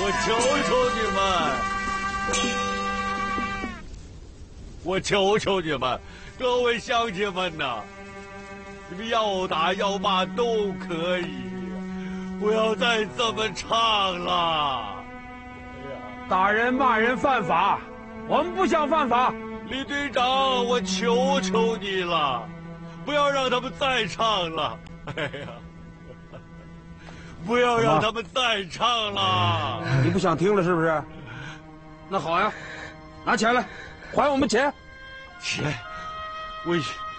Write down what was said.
我求求你们，各位乡亲们呐，你们要打要骂都可以，不要再这么唱了。 打人骂人犯法，我们不想犯法。 李队长，我求求你了，不要让他们再唱了。哎呀，不要让他们再唱了。 你不想听了是不是？那好呀，拿钱来，还我们钱。 钱，